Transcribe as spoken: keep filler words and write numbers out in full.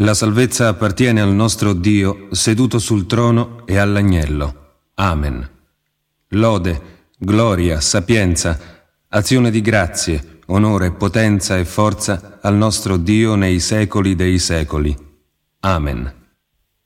La salvezza appartiene al nostro Dio, seduto sul trono, e all'Agnello. Amen. Lode, gloria, sapienza, azione di grazie, onore, potenza e forza al nostro Dio nei secoli dei secoli. Amen.